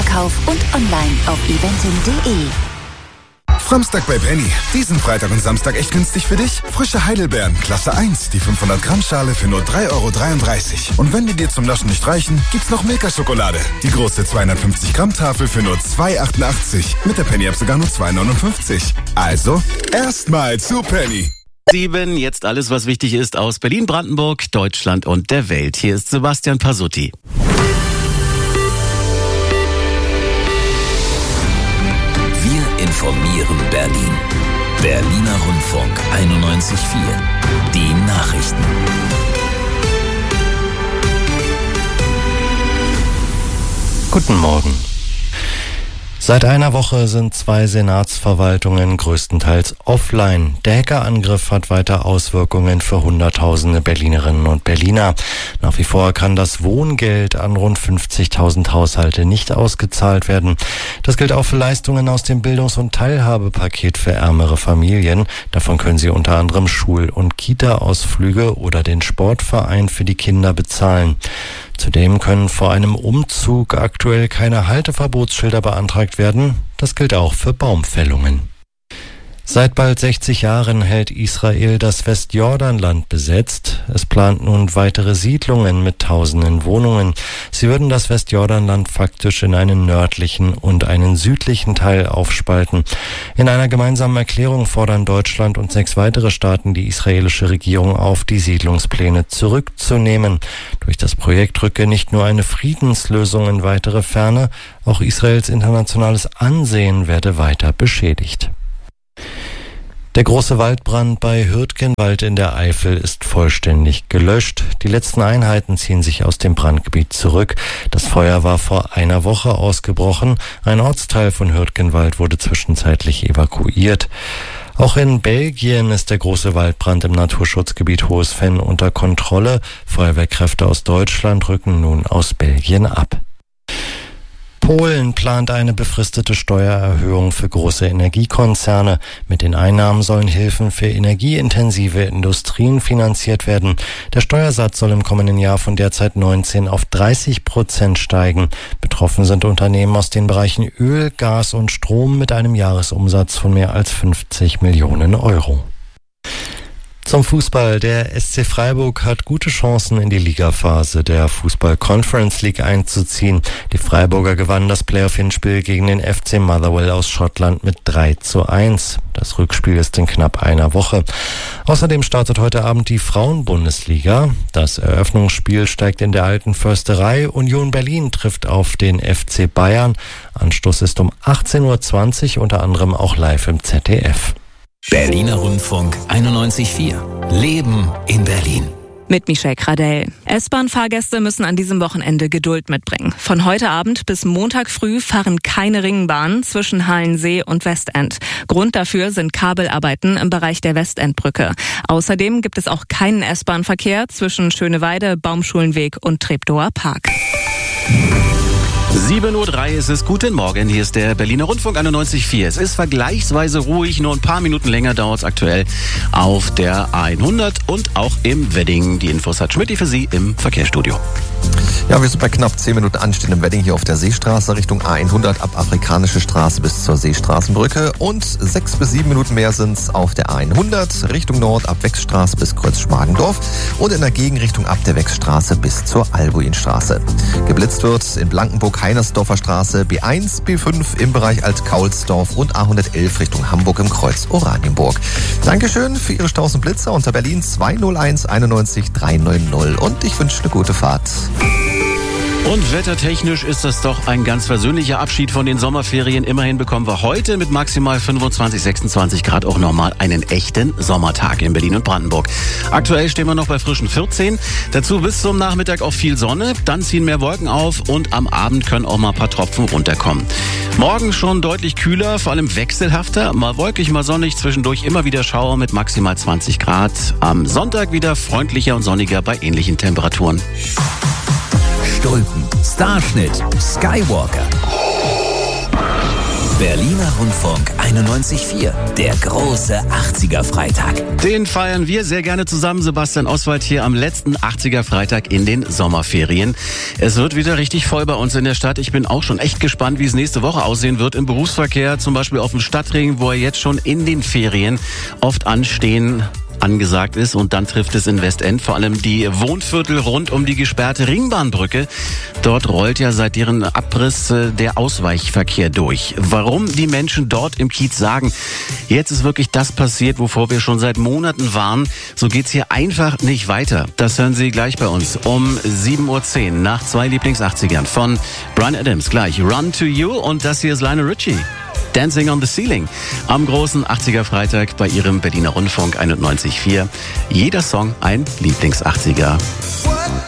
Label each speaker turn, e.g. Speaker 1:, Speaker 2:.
Speaker 1: Vorverkauf und online auf eventim.de.
Speaker 2: Samstag bei Penny. Diesen Freitag und Samstag echt günstig für dich? Frische Heidelbeeren, Klasse 1, die 500 Gramm Schale für nur 3,33 €. Und wenn die dir zum Naschen nicht reichen, gibt's noch Milka-Schokolade. Die große 250 Gramm Tafel für nur 2,88. Mit der Penny-App sogar nur 2,59. Also, erstmal zu Penny.
Speaker 3: 7, jetzt alles, was wichtig ist aus Berlin, Brandenburg, Deutschland und der Welt. Hier ist Sebastian Pasutti.
Speaker 4: Informieren Berlin. Berliner Rundfunk 91.4. Die Nachrichten.
Speaker 5: Guten Morgen. Seit einer Woche sind 2 Senatsverwaltungen größtenteils offline. Der Hackerangriff hat weiter Auswirkungen für Hunderttausende Berlinerinnen und Berliner. Nach wie vor kann das Wohngeld an rund 50.000 Haushalte nicht ausgezahlt werden. Das gilt auch für Leistungen aus dem Bildungs- und Teilhabepaket für ärmere Familien. Davon können Sie unter anderem Schul- und Kita-Ausflüge oder den Sportverein für die Kinder bezahlen. Zudem können vor einem Umzug aktuell keine Halteverbotsschilder beantragt werden. Das gilt auch für Baumfällungen. Seit bald 60 Jahren hält Israel das Westjordanland besetzt. Es plant nun weitere Siedlungen mit tausenden Wohnungen. Sie würden das Westjordanland faktisch in einen nördlichen und einen südlichen Teil aufspalten. In einer gemeinsamen Erklärung fordern Deutschland und 6 weitere Staaten die israelische Regierung auf, die Siedlungspläne zurückzunehmen. Durch das Projekt rücke nicht nur eine Friedenslösung in weitere Ferne, auch Israels internationales Ansehen werde weiter beschädigt. Der große Waldbrand bei Hürtgenwald in der Eifel ist vollständig gelöscht. Die letzten Einheiten ziehen sich aus dem Brandgebiet zurück. Das Feuer war vor einer Woche ausgebrochen. Ein Ortsteil von Hürtgenwald wurde zwischenzeitlich evakuiert. Auch in Belgien ist der große Waldbrand im Naturschutzgebiet Hohes Venn unter Kontrolle. Feuerwehrkräfte aus Deutschland rücken nun aus Belgien ab. Polen plant eine befristete Steuererhöhung für große Energiekonzerne. Mit den Einnahmen sollen Hilfen für energieintensive Industrien finanziert werden. Der Steuersatz soll im kommenden Jahr von derzeit 19% auf 30% steigen. Betroffen sind Unternehmen aus den Bereichen Öl, Gas und Strom mit einem Jahresumsatz von mehr als 50 Millionen €. Zum Fußball. Der SC Freiburg hat gute Chancen in die Ligaphase der Fußball Conference League einzuziehen. Die Freiburger gewannen das Playoff-Hinspiel gegen den FC Motherwell aus Schottland mit 3:1. Das Rückspiel ist in knapp einer Woche. Außerdem startet heute Abend die Frauenbundesliga. Das Eröffnungsspiel steigt in der Alten Försterei. Union Berlin trifft auf den FC Bayern. Anstoß ist um 18:20 Uhr, unter anderem auch live im ZDF.
Speaker 4: Berliner Rundfunk 91.4. Leben in Berlin.
Speaker 6: Mit Michelle Kradell. S-Bahn-Fahrgäste müssen an diesem Wochenende Geduld mitbringen. Von heute Abend bis Montag früh fahren keine Ringbahnen zwischen Halensee und Westend. Grund dafür sind Kabelarbeiten im Bereich der Westendbrücke. Außerdem gibt es auch keinen S-Bahn-Verkehr zwischen Schöneweide, Baumschulenweg und Treptower Park.
Speaker 3: 7:03 Uhr ist es. Guten Morgen, hier ist der Berliner Rundfunk 91.4. Es ist vergleichsweise ruhig, nur ein paar Minuten länger dauert es aktuell auf der 100 und auch im Wedding. Die Infos hat Schmidt für Sie im Verkehrsstudio.
Speaker 7: Ja, wir sind bei knapp 10 Minuten Anstehen im Wedding hier auf der Seestraße Richtung A100 ab Afrikanische Straße bis zur Seestraßenbrücke und 6 bis 7 Minuten mehr sind es auf der A100 Richtung Nord ab Wechsstraße bis Kreuz Schmargendorf und in der Gegenrichtung ab der Wechsstraße bis zur Albuinstraße. Geblitzt wird in Blankenburg Heinersdorfer Straße, B1, B5 im Bereich Alt-Kaulsdorf und A111 Richtung Hamburg im Kreuz Oranienburg. Dankeschön für Ihre Staus und Blitzer unter Berlin 201 91 390 und ich wünsche eine gute Fahrt.
Speaker 3: Und wettertechnisch ist das doch ein ganz versöhnlicher Abschied von den Sommerferien. Immerhin bekommen wir heute mit maximal 25, 26 Grad auch nochmal einen echten Sommertag in Berlin und Brandenburg. Aktuell stehen wir noch bei frischen 14. Dazu bis zum Nachmittag auch viel Sonne. Dann ziehen mehr Wolken auf und am Abend können auch mal ein paar Tropfen runterkommen. Morgen schon deutlich kühler, vor allem wechselhafter. Mal wolkig, mal sonnig, zwischendurch immer wieder Schauer mit maximal 20 Grad. Am Sonntag wieder freundlicher und sonniger bei ähnlichen Temperaturen.
Speaker 4: Stulpen, Starschnitt, Skywalker. Berliner Rundfunk 91.4, der große 80er-Freitag.
Speaker 3: Den feiern wir sehr gerne zusammen, Sebastian Oswald, hier am letzten 80er-Freitag in den Sommerferien. Es wird wieder richtig voll bei uns in der Stadt. Ich bin auch schon echt gespannt, wie es nächste Woche aussehen wird im Berufsverkehr, zum Beispiel auf dem Stadtring, wo er jetzt schon in den Ferien oft angesagt ist, und dann trifft es in Westend vor allem die Wohnviertel rund um die gesperrte Ringbahnbrücke. Dort rollt ja seit deren Abriss der Ausweichverkehr durch. Warum die Menschen dort im Kiez sagen, jetzt ist wirklich das passiert, wovor wir schon seit Monaten warnen, so geht's hier einfach nicht weiter. Das hören Sie gleich bei uns um 7.10 Uhr nach 2 Lieblings-80ern von Bryan Adams. Gleich Run to You, und das hier ist Lionel Richie. Dancing on the Ceiling am großen 80er-Freitag bei Ihrem Berliner Rundfunk 91.4. Jeder Song ein Lieblings-80er.